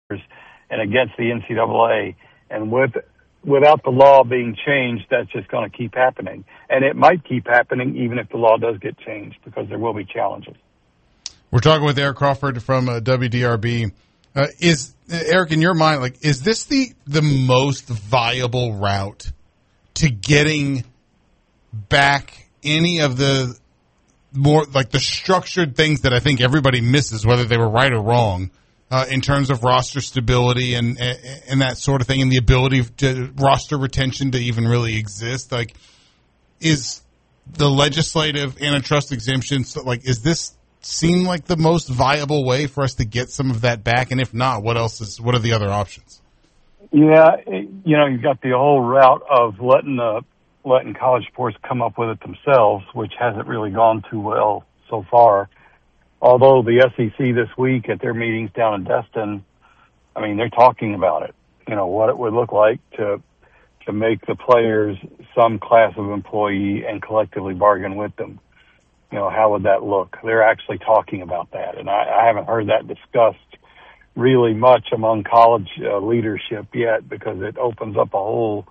and against the NCAA. And without the law being changed, that's just going to keep happening. And it might keep happening even if the law does get changed, because there will be challenges. We're talking with Eric Crawford from WDRB. Eric, in your mind, like, is this the most viable route to getting back any of the more, like, the structured things that I think everybody misses, whether they were right or wrong, in terms of roster stability and that sort of thing, and the ability to roster retention to even really exist? Like, is the legislative antitrust exemptions, like, is this seem like the most viable way for us to get some of that back? And if not, what are the other options? Yeah, you've got the whole route of letting college sports come up with it themselves, which hasn't really gone too well so far. Although the SEC this week at their meetings down in Destin, I mean, they're talking about it, what it would look like to make the players some class of employee and collectively bargain with them. How would that look? They're actually talking about that. And I haven't heard that discussed really much among college leadership yet, because it opens up a whole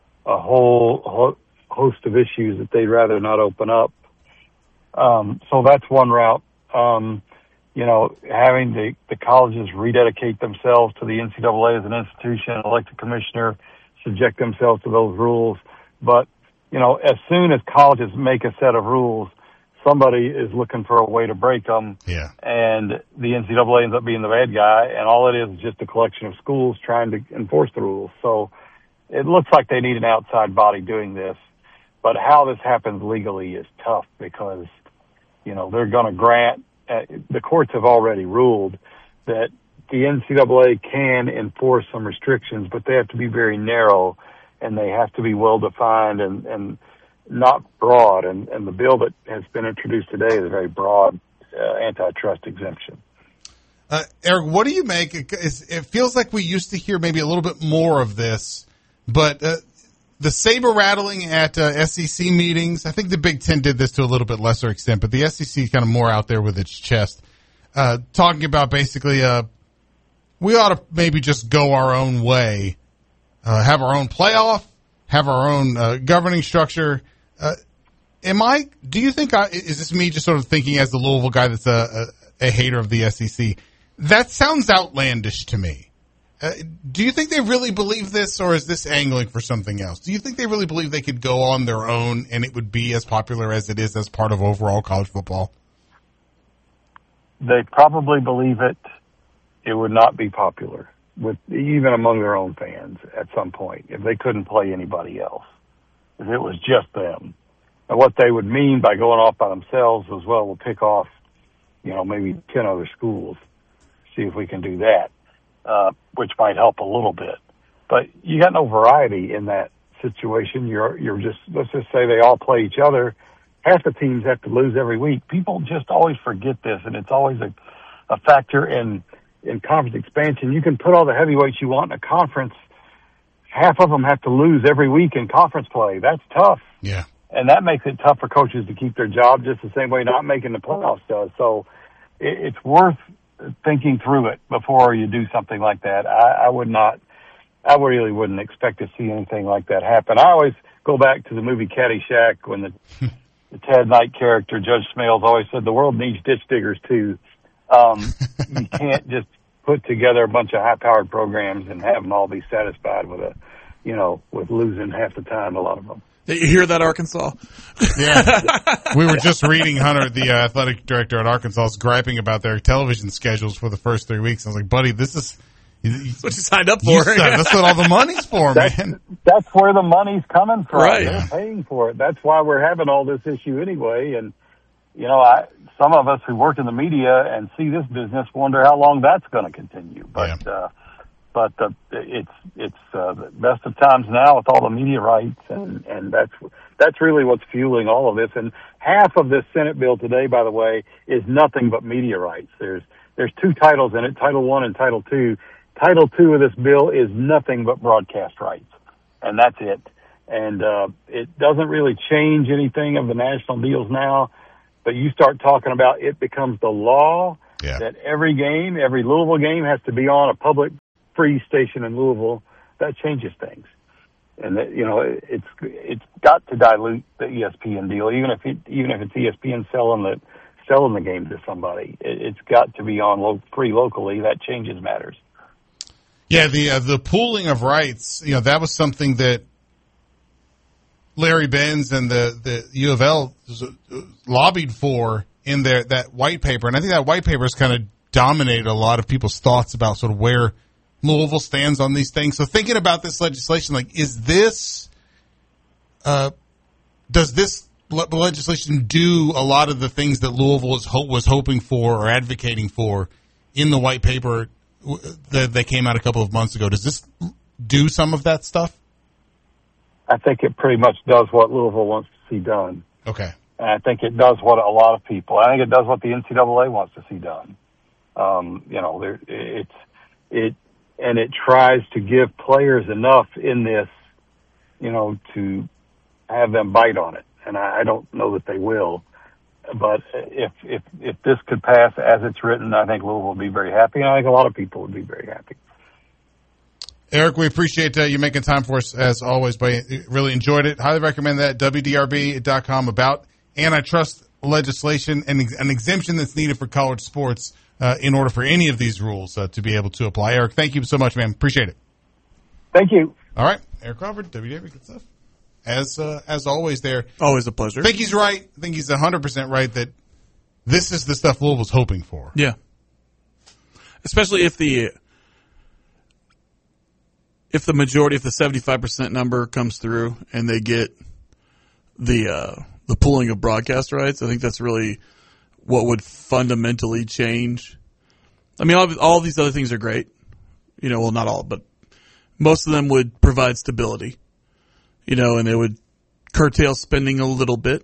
host of issues that they'd rather not open up. So that's one route. Having the colleges rededicate themselves to the NCAA as an institution, elect a commissioner, subject themselves to those rules. But, as soon as colleges make a set of rules, somebody is looking for a way to break them. Yeah. And the NCAA ends up being the bad guy, and all it is just a collection of schools trying to enforce the rules. So it looks like they need an outside body doing this. But how this happens legally is tough, because, they're going to grant, the courts have already ruled that the NCAA can enforce some restrictions, but they have to be very narrow, and they have to be well-defined and not broad. And the bill that has been introduced today is a very broad antitrust exemption. Eric, what do you make? It feels like we used to hear maybe a little bit more of this, but the saber rattling at SEC meetings, I think the Big Ten did this to a little bit lesser extent, but the SEC is kind of more out there with its chest, talking about basically we ought to maybe just go our own way, have our own playoff, have our own governing structure. Do you think, is this me just sort of thinking as the Louisville guy that's a hater of the SEC? That sounds outlandish to me. Do you think they really believe this, or is this angling for something else? Do you think they really believe they could go on their own and it would be as popular as it is as part of overall college football? They probably believe it. It would not be popular even among their own fans at some point if they couldn't play anybody else, if it was just them. And what they would mean by going off by themselves as well, we'll pick off, maybe 10 other schools, see if we can do that, which might help a little bit. But you got no variety in that situation. You're just, let's just say they all play each other. Half the teams have to lose every week. People just always forget this, and it's always a factor in conference expansion. You can put all the heavyweights you want in a conference. Half of them have to lose every week in conference play. That's tough. Yeah. And that makes it tough for coaches to keep their job, just the same way not making the playoffs does. So it's worth thinking through it before you do something like that. I really wouldn't expect to see anything like that happen. I always go back to the movie Caddyshack when the Ted Knight character, Judge Smales, always said the world needs ditch diggers too. You can't just put together a bunch of high-powered programs and have them all be satisfied with with losing half the time, a lot of them. You hear that, Arkansas? Yeah. We were just reading Hunter, the athletic director at Arkansas, is griping about their television schedules for the first 3 weeks. I was like, buddy, this is what you signed up for. That's what all the money's for, man. That's where the money's coming from. Right. They're paying for it. That's why we're having all this issue anyway. And, some of us who work in the media and see this business wonder how long that's going to continue. But it's the best of times now with all the media rights, and that's really what's fueling all of this. And half of this Senate bill today, by the way, is nothing but media rights. There's two titles in it, Title I and Title II. Title II of this bill is nothing but broadcast rights, and that's it. And it doesn't really change anything of the national deals now, but you start talking about it becomes the law, Yeah. That every Louisville game has to be on a public free station in Louisville. That changes things. And that, it's got to dilute the ESPN deal, even if it's ESPN selling the game to somebody. It's got to be on free locally. That changes matters. Yeah, the pooling of rights, that was something that Larry Benz and the U of L lobbied for in that white paper, and I think that white paper has kind of dominated a lot of people's thoughts about sort of where Louisville stands on these things. So thinking about this legislation, does this legislation do a lot of the things that Louisville was hoping for or advocating for in the white paper that came out a couple of months ago? Does this do some of that stuff? I think it pretty much does what Louisville wants to see done. Okay. And I think it does what a lot of people, I think it does what the NCAA wants to see done. It tries to give players enough in this, to have them bite on it. And I don't know that they will. But if this could pass as it's written, I think Louisville will be very happy, and I think a lot of people would be very happy. Eric, we appreciate you making time for us, as always. But really enjoyed it. Highly recommend that, WDRB.com, about antitrust legislation and an exemption that's needed for college sports in order for any of these rules to be able to apply. Eric, thank you so much, man. Appreciate it. Thank you. All right. Eric Crawford, WDRB, good stuff. As always there. Always a pleasure. I think he's right. I think he's 100% right that this is the stuff Louisville's hoping for. Yeah. Especially if the majority, if the 75% number comes through and they get the pooling of broadcast rights, I think that's really what would fundamentally change. I mean, all these other things are great. Well, not all, but most of them would provide stability. And it would curtail spending a little bit.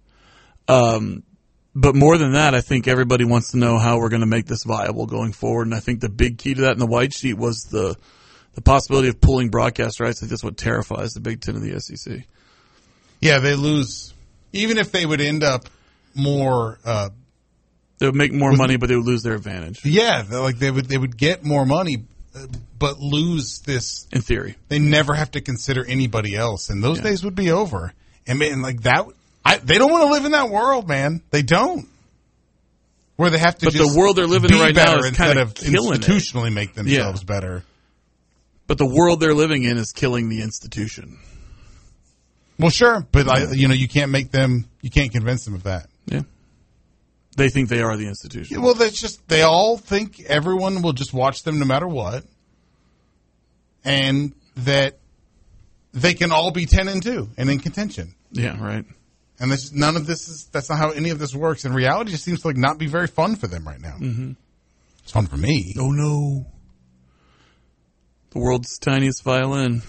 But more than that, I think everybody wants to know how we're going to make this viable going forward. And I think the big key to that in the white sheet was the possibility of pooling broadcast rights. I think that's what terrifies the Big Ten and the SEC. Yeah, they lose. Even if they would end up more... they would make more money, but they would lose their advantage. Yeah, they would get more money, but lose this. In theory. They never have to consider anybody else, and those days would be over. And man, they don't want to live in that world, man. They don't. Where they have to the world they're living in right now is instead kind of of killing institutionally make themselves better. But the world they're living in is killing the institution. Well, sure, but you can't make them. You can't convince them of that. Yeah. They think they are the institution. Yeah, well, they all think everyone will just watch them no matter what, and that they can all be 10-2 and in contention. Yeah, right. And that's not how any of this works. And reality just seems to not be very fun for them right now. Mm-hmm. It's fun for me. Oh no. The world's tiniest violin.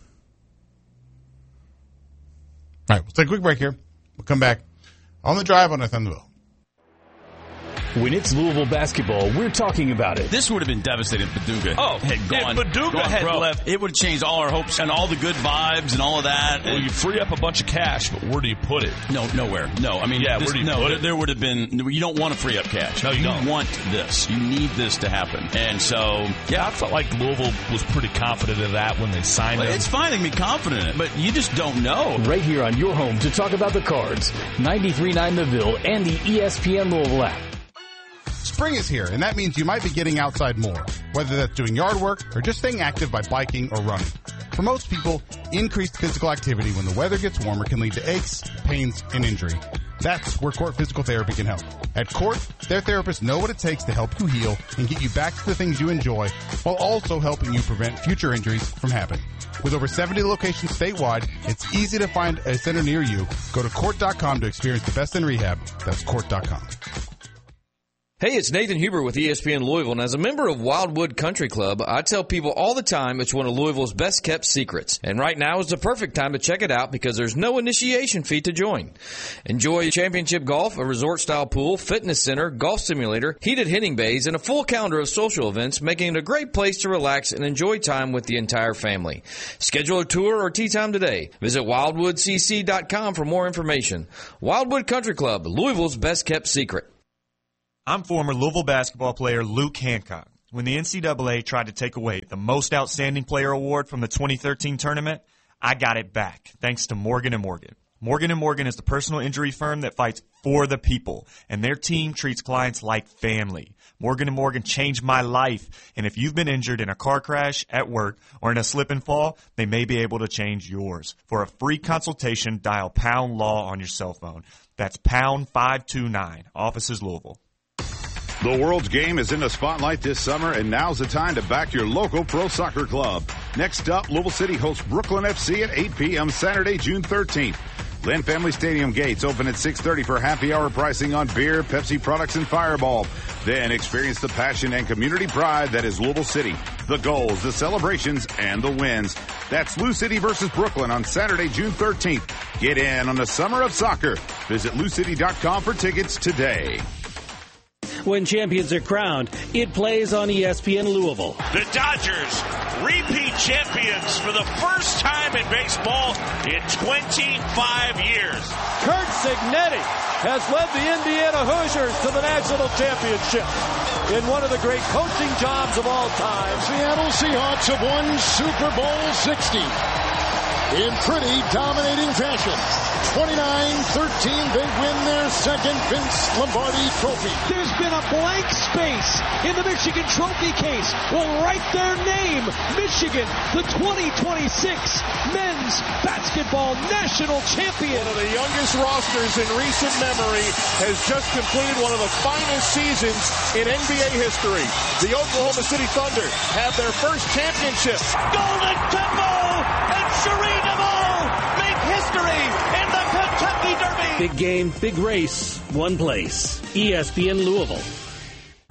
All right, we'll take a quick break here. We'll come back on the drive on Thunderville. When it's Louisville basketball, we're talking about it. This would have been devastating if Paducah had gone. If Paducah had left, it would have changed all our hopes and all the good vibes and all of that. Well, you free up a bunch of cash, but where do you put it? No, nowhere. No, I mean, where do you put it? There would have been. You don't want to free up cash. No, you don't. Want this. You need this to happen. And so, I felt like Louisville was pretty confident of that when they signed him. It's fine to be confident in it, but you just don't know. Right here on your home to talk about the Cards, 93.9 The Ville and the ESPN Louisville app. Spring is here, and that means you might be getting outside more, whether that's doing yard work or just staying active by biking or running. For most people, increased physical activity when the weather gets warmer can lead to aches, pains, and injury. That's where Court Physical Therapy can help. At Court, their therapists know what it takes to help you heal and get you back to the things you enjoy, while also helping you prevent future injuries from happening. With over 70 locations statewide, it's easy to find a center near you. Go to Court.com to experience the best in rehab. That's Court.com. Hey, it's Nathan Huber with ESPN Louisville, and as a member of Wildwood Country Club, I tell people all the time it's one of Louisville's best-kept secrets. And right now is the perfect time to check it out because there's no initiation fee to join. Enjoy championship golf, a resort-style pool, fitness center, golf simulator, heated hitting bays, and a full calendar of social events, making it a great place to relax and enjoy time with the entire family. Schedule a tour or tee time today. Visit wildwoodcc.com for more information. Wildwood Country Club, Louisville's best-kept secret. I'm former Louisville basketball player Luke Hancock. When the NCAA tried to take away the Most Outstanding Player Award from the 2013 tournament, I got it back, thanks to Morgan & Morgan. Morgan & Morgan is the personal injury firm that fights for the people, and their team treats clients like family. Morgan & Morgan changed my life, and if you've been injured in a car crash, at work, or in a slip and fall, they may be able to change yours. For a free consultation, dial # law on your cell phone. That's # 529, Offices Louisville. The world's game is in the spotlight this summer, and now's the time to back your local pro soccer club. Next up, Louisville City hosts Brooklyn FC at 8 p.m. Saturday, June 13th. Lynn Family Stadium gates open at 6:30 for happy hour pricing on beer, Pepsi products, and Fireball. Then experience the passion and community pride that is Louisville City. The goals, the celebrations, and the wins. That's Lou City versus Brooklyn on Saturday, June 13th. Get in on the summer of soccer. Visit LouCity.com for tickets today. When champions are crowned, it plays on ESPN Louisville. The Dodgers, repeat champions for the first time in baseball in 25 years. Curt Cignetti has led the Indiana Hoosiers to the national championship in one of the great coaching jobs of all time. Seattle Seahawks have won Super Bowl 60 in pretty dominating fashion. 29-13, they win their second Vince Lombardi trophy. There's been a blank space in the Michigan trophy case. Will write their name, Michigan, the 2026 men's basketball national champion. One of the youngest rosters in recent memory has just completed one of the finest seasons in NBA history. The Oklahoma City Thunder have their first championship. Golden Temple and Cherie DeVol make history in the Kentucky Derby. Big game, big race, one place. ESPN Louisville.